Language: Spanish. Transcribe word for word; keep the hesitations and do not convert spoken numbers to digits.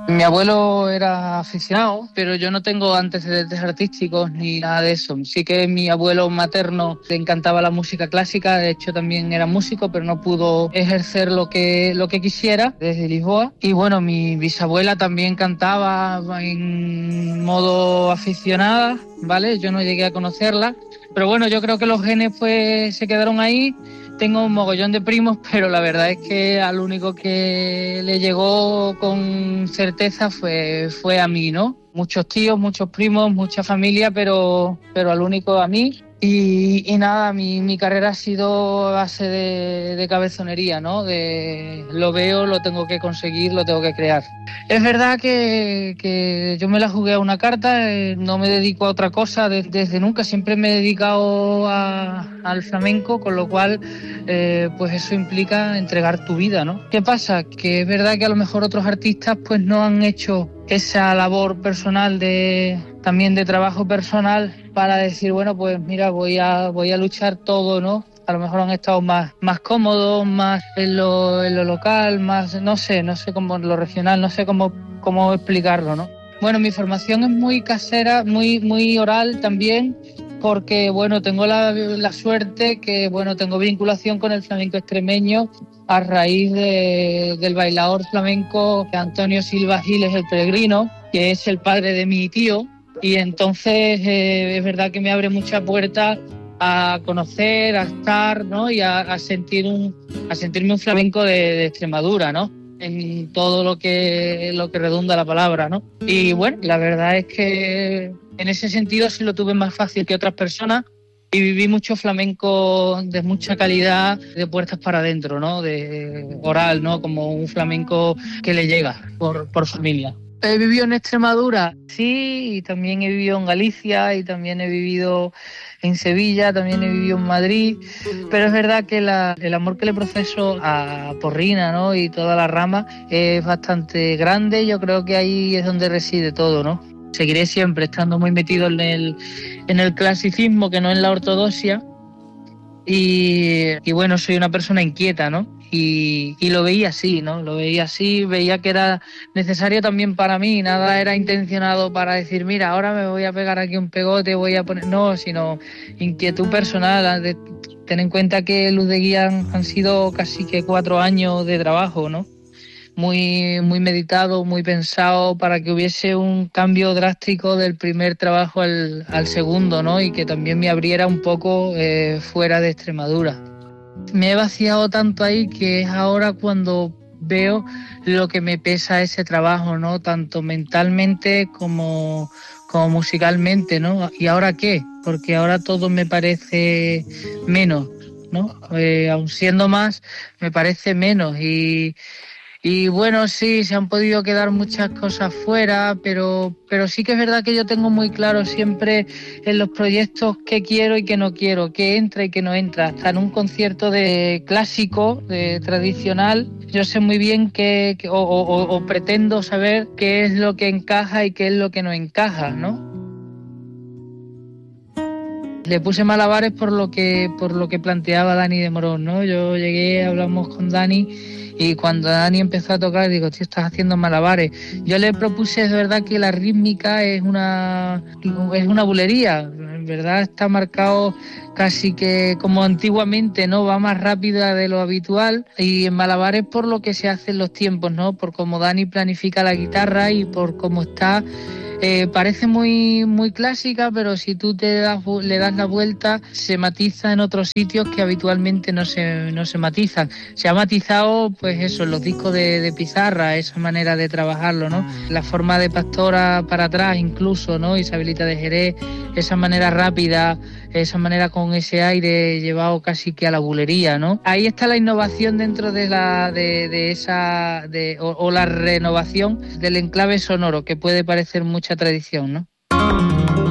Mi abuelo era aficionado, pero yo no tengo antecedentes artísticos ni nada de eso. Sí que mi abuelo materno le encantaba la música clásica, de hecho también era músico, pero no pudo ejercer lo que, lo que quisiera desde Lisboa. Y bueno, mi bisabuela también cantaba en modo aficionada, ¿vale? Yo no llegué a conocerla, pero bueno, yo creo que los genes pues se quedaron ahí. Tengo un mogollón de primos, pero la verdad es que al único que le llegó con certeza fue, fue a mí, ¿no? Muchos tíos, muchos primos, mucha familia, pero, pero al único a mí. Y, y nada, mi, mi carrera ha sido a base de, de cabezonería, ¿no? De lo veo, lo tengo que conseguir, lo tengo que crear. Es verdad que, que yo me la jugué a una carta, eh, no me dedico a otra cosa de, desde nunca, siempre me he dedicado a, al flamenco, con lo cual eh, pues eso implica entregar tu vida, ¿no? ¿Qué pasa? Que es verdad que a lo mejor otros artistas pues no han hecho esa labor personal de también de trabajo personal para decir, bueno, pues mira, voy a voy a luchar todo, ¿no? A lo mejor han estado más, más cómodos, más en lo, en lo local, más, no sé, no sé cómo, lo regional, no sé cómo, cómo explicarlo, ¿no? Bueno, mi formación es muy casera, muy, muy oral también, porque, bueno, tengo la, la suerte que, bueno, tengo vinculación con el flamenco extremeño a raíz de, del bailador flamenco Antonio Silva Giles el Peregrino, que es el padre de mi tío, y entonces eh, es verdad que me abre muchas puertas a conocer, a estar, ¿no? Y a, a sentir un, a sentirme un flamenco de, de Extremadura, ¿no? En todo lo que lo que redunda la palabra, ¿no? Y bueno, la verdad es que en ese sentido sí lo tuve más fácil que otras personas y viví mucho flamenco de mucha calidad, de puertas para adentro, ¿no? De oral, ¿no? Como un flamenco que le llega por, por familia. He vivido en Extremadura, sí, y también he vivido en Galicia y también he vivido en Sevilla, también he vivido en Madrid, pero es verdad que la, el amor que le profeso a Porrina, ¿no? Y toda la rama es bastante grande. Yo creo que ahí es donde reside todo, ¿no? Seguiré siempre estando muy metido en el, en el clasicismo, que no en la ortodoxia. Y, y bueno, soy una persona inquieta, ¿no? Y, y lo veía así, ¿no? Lo veía así, veía que era necesario también para mí, nada era intencionado para decir, mira, ahora me voy a pegar aquí un pegote, voy a poner... No, sino inquietud personal. De, ten en cuenta que Luz de Guía han, han sido casi que cuatro años de trabajo, ¿no? Muy, muy meditado, muy pensado para que hubiese un cambio drástico del primer trabajo al, al segundo, ¿no? Y que también me abriera un poco eh, fuera de Extremadura. Me he vaciado tanto ahí que es ahora cuando veo lo que me pesa ese trabajo, ¿no? Tanto mentalmente como, como musicalmente, ¿no? ¿Y ahora qué? Porque ahora todo me parece menos, ¿no? Eh, aun siendo más, me parece menos y... Y bueno, sí, se han podido quedar muchas cosas fuera, pero, pero sí que es verdad que yo tengo muy claro siempre en los proyectos qué quiero y qué no quiero, qué entra y qué no entra. Hasta en un concierto de clásico, de tradicional, yo sé muy bien que, que o, o, o pretendo saber qué es lo que encaja y qué es lo que no encaja, ¿no? Le puse malabares por lo que por lo que planteaba Dani de Morón, ¿no? Yo llegué, hablamos con Dani y cuando Dani empezó a tocar digo, tío, estás haciendo malabares. Yo le propuse, es verdad que la rítmica es una es una bulería, en verdad está marcado casi que como antiguamente, ¿no? Va más rápida de lo habitual y en malabares por lo que se hacen los tiempos, ¿no? Por cómo Dani planifica la guitarra y por cómo está. Eh, parece muy, muy clásica, pero si tú te das, le das la vuelta, se matiza en otros sitios que habitualmente no se, no se matizan. Se ha matizado, pues eso, en los discos de, de pizarra, esa manera de trabajarlo, ¿no? La forma de Pastora para atrás incluso, ¿no? Isabelita de Jerez, esa manera rápida, esa manera con ese aire llevado casi que a la bulería, ¿no? Ahí está la innovación dentro de la de, de esa de, o, o la renovación del enclave sonoro, que puede parecer mucha tradición, ¿no?